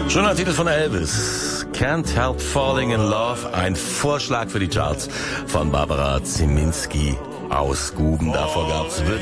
Schöner Titel von Elvis. Can't Help Falling in Love. Ein Vorschlag für die Charts von Barbara Ziminski aus Guben. Davor gab's